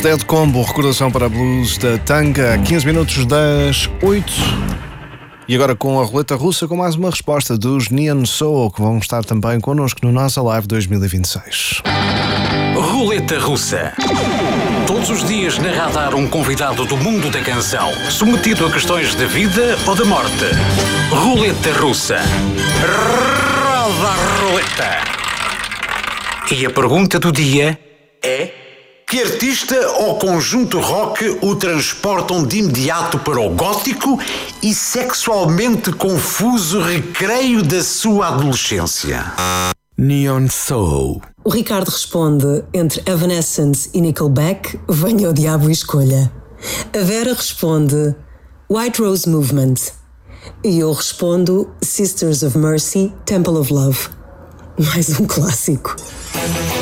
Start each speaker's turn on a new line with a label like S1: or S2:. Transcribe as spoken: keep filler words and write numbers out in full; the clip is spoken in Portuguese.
S1: Dead Combo, recordação para blues da Tanga, quinze minutos das oito. E agora com a roleta russa, com mais uma resposta dos Neon Soul, que vão estar também connosco no NASA Live dois mil e vinte e seis.
S2: Roleta russa. Todos os dias na Radar um convidado do mundo da canção, submetido a questões de vida ou de morte. Roleta russa. Roda a roleta. E a pergunta do dia é: que artista ou conjunto rock o transportam de imediato para o gótico e sexualmente confuso recreio da sua adolescência?
S3: Neon Soul.
S4: O Ricardo responde: entre Evanescence e Nickelback, venha o diabo e escolha. A Vera responde: White Rose Movement. E eu respondo: Sisters of Mercy, Temple of Love. Mais um clássico.